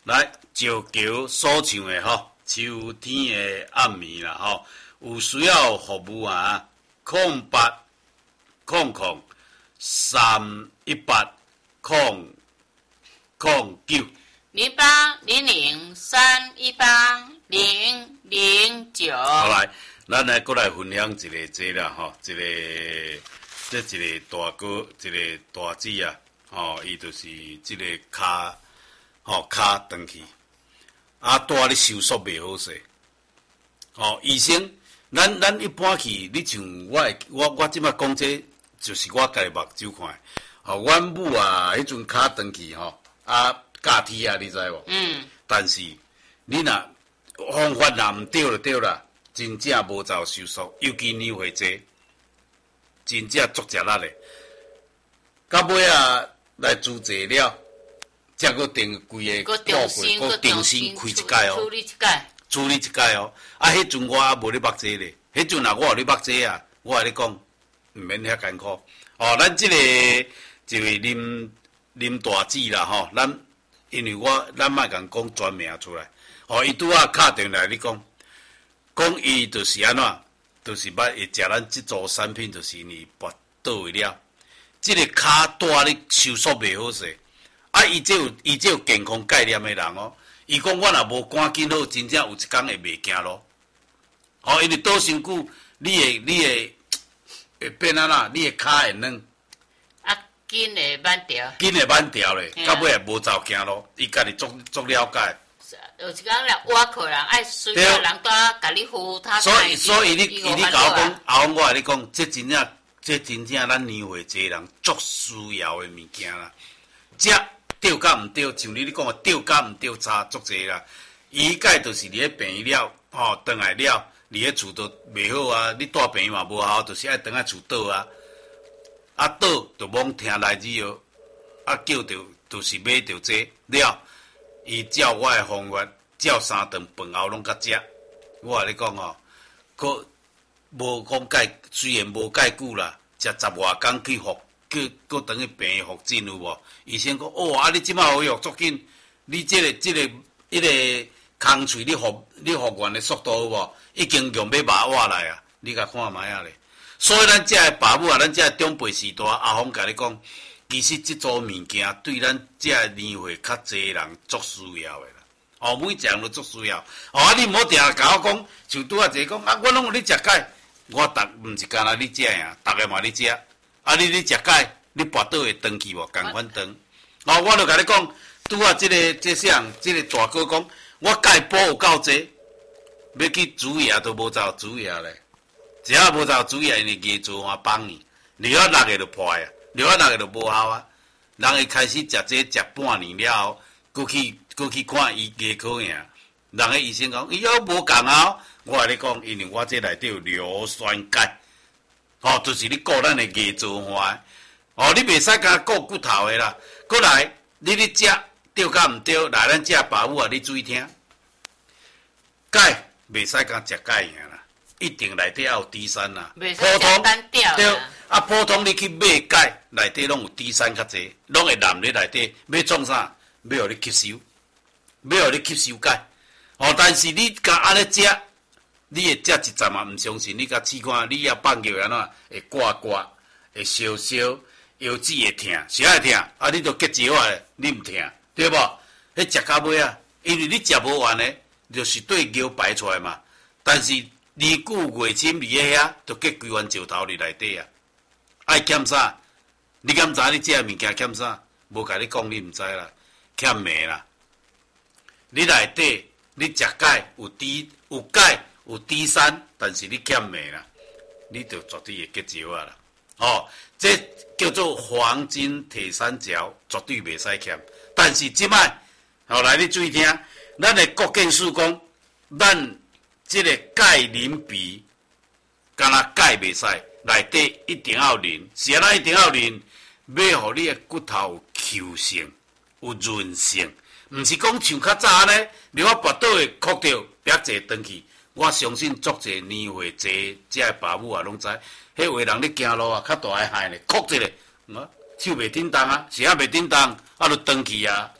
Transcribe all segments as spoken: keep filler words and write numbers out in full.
来石桥所唱的吼，秋天的暗暝啦吼，有需要服务啊，空八空空三一八空空九零八零零三一八零零九。 好来，咱来过来分享一个这啦吼，一个这一个大哥，一个大姊啊，吼，伊就是这个骹吼骹断去，啊，带咧收缩袂好势，吼，医生，咱咱一般去，你像我我我即摆讲这，就是我家己目睭看，吼，阮母啊，迄阵骹断去吼，啊。假体啊，你知无？ 嗯。 但是你若方法若毋对就对啦，真正无走收缩，尤其年岁济，真正足食力的。到尾啊来注册了，才搁定规个个重新个重新开一届哦， 处理一届， 处理一届哦。啊，迄阵我也无咧目济咧，迄阵若我有咧目济啊，我甲你讲，毋免遐艰苦。哦，咱即、这个一位林林大姊啦吼，咱。因为我咱莫共讲全名出来，吼，伊拄啊敲电来你讲，讲伊就是安怎，就是捌会食咱即组产品，就是因为跋倒位了，即、这个骹带咧收缩袂好势，啊，伊这有伊这有健康概念的人哦，伊讲我若无赶紧好，真正有一工会袂行咯，吼，因为倒伤久，你会你会会变安怎，你的骹会软。 紧会慢调， 紧会慢调咧，到尾也无走行路，伊家己足足了解。 有一工来挖客人，爱随便人带甲你扶他。 所以所以你伊你甲我讲，后我甲你讲，这真正这真正咱年岁济人足需要的物件啦。这对甲毋对，像你你讲的对甲毋对差足济啦。伊介就是伫咧病院了，吼，倒来了，伫咧厝都袂好啊。你带病院嘛无效，就是爱倒来厝倒啊。啊，倒就罔听来之哦，啊叫着就是买着这了，伊照我的方法，照三顿饭后拢甲食。我甲你讲哦，佫无讲介，虽然无介久啦，食十外工去复，去佫等于病院复诊有无？医生讲哦，啊你即摆好药足紧，你即、这个即、这个迄、那个空喙你复你复原的速度有无？已经用要麻话来啊！你甲看卖啊咧。所以咱遮个爸母啊，咱遮个长辈时代，阿峰甲你讲，其实即组物件对咱遮个年岁较侪人足需要的啦。哦，每一项都足需要。哦，啊，你毋好定甲我讲，像拄啊一个讲，啊，我拢有咧食钙，我逐毋是干那你食呀，逐个嘛咧食。啊，你咧食钙，你跋倒会长去无？共款长。哦，我著甲你讲，拄啊即个即项即个大哥讲，我钙补有够济，要去煮药都无走煮药咧。只要无照注意，因为牙做花帮你，六啊六个就破啊，六啊六个就无效啊。人会开始食这食半年了后，过去过去看伊牙科呀，人个医生讲，伊要无共啊。我甲你讲，因为我这内底有硫酸钙，哦，就是你顾咱的牙做花，哦，你袂使干顾骨头的啦。过来，你咧食对甲毋对？来，咱食爸母啊，你注意听，钙袂使干食钙尔。一定内底要有低山啦， 普通对，啊普通你去买钙，内底拢有低山较济，拢会含咧内底。要创啥？要互你吸收，要互你吸收钙。哦，但是你甲安尼食，你会食一阵嘛？毋相信，你甲试看，你也放尿安怎会刮刮，会烧烧，腰子会疼，啥会疼？啊，你都结石啊，你毋疼，对无？迄食到尾啊，因为你食无完咧，就是对尿排出来嘛。但是二句月深伫个遐，就结规湾石头伫内底啊！爱欠啥？你敢知你食物件欠啥？无甲你讲，你毋知啦，欠镁啦。你内底你食钙有低有钙有低山，但是你欠镁啦，你就绝对会结石啊啦！哦，这叫做黄金铁三角，绝对袂使欠。但是即摆后来你注意听，咱的国健署讲，咱这个钙磷比，干那钙袂使，内底一定要磷，是安怎一定要磷？要互你的骨头有 Q 性、有韧性，毋是讲像较早呢，你我跋倒会哭着，别坐转去。我相信足侪年岁侪遮个爸母啊，拢知，迄话人咧行路啊，较大个害咧，哭一下，嗯，手袂振动啊，是啊袂振动，啊，就转去啊。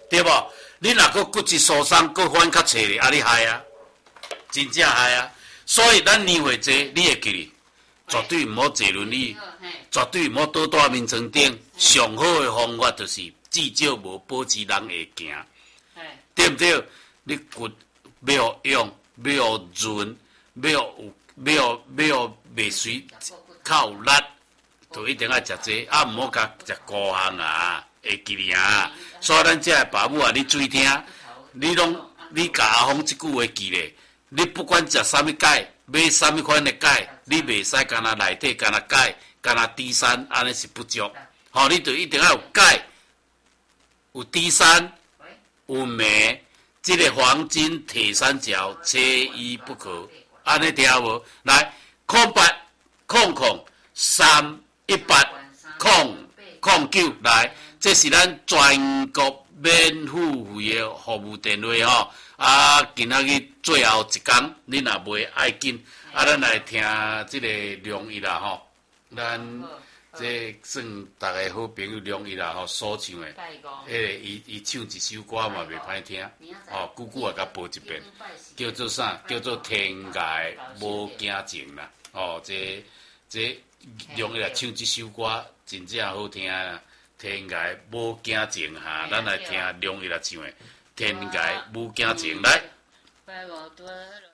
对无？你若搁骨质疏松，搁反较脆咧，啊你害啊，真正害啊！所以咱年岁坐，你会记哩，绝对毋好坐轮椅，绝对毋好倒蹛眠床顶。上好诶方法就是至少无保持人会行，对毋对？你骨要有用，要有润，要有要有要有袂随较有力，就一定要食这，啊毋好甲食高项啊，会记哩啊。所以咱遮个爸母啊，你注意听，你拢你甲阿峰即句话记咧。你不管食啥物钙，买啥物款的钙，你袂使干那内底干那钙，干那低山，安尼是不足。吼、哦，你就一定要有钙，有低山，有镁，这个黄金铁三角缺一不可。安尼听无？来，空八空空三一八空空九来，这是咱全国免付费的服务电话吼。啊，今仔日最后一天，你若袂爱紧，啊，咱来听即个梁毅啦吼，咱这算逐个好朋友梁毅啦吼所唱的，迄个伊伊唱一首歌嘛袂歹听，吼，久久也甲播一遍，叫做啥？叫做天涯无惊情啦，哦，这这梁毅来唱即首歌真正好听啊！天涯无惊情哈，咱来听梁毅来唱的。天涯无惊情来。